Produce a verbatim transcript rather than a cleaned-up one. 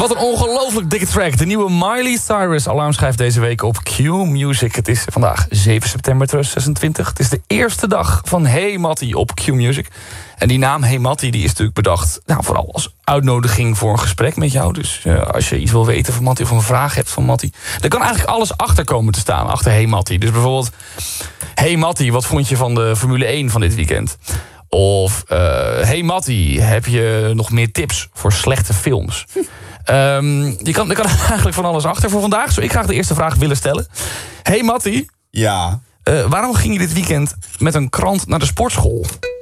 Wat een ongelooflijk dikke track. De nieuwe Miley Cyrus alarmschijf deze week op Q Music. Het is vandaag zeven september tweeduizend zesentwintig. Het is de eerste dag van Hey Mattie op Q Music. En die naam Hey Mattie die is natuurlijk bedacht... nou, vooral als uitnodiging voor een gesprek met jou. Dus uh, als je iets wil weten van Mattie of een vraag hebt van Mattie... dan kan eigenlijk alles achter komen te staan, achter Hey Mattie. Dus bijvoorbeeld... Hey Mattie, wat vond je van de Formule één van dit weekend? Of, uh, hey Mattie, heb je nog meer tips voor slechte films? um, je, kan, je kan eigenlijk van alles achter voor vandaag. Zou ik graag de eerste vraag willen stellen. Hey Mattie. Ja? Uh, waarom ging je dit weekend met een krant naar de sportschool?